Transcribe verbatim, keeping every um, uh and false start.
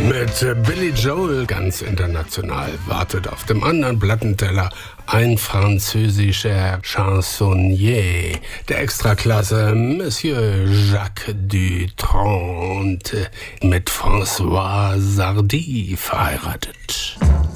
Mit Billy Joel ganz international wartet auf dem anderen Plattenteller ein französischer Chansonnier der Extraklasse, Monsieur Jacques Dutronc, mit Françoise Hardy verheiratet.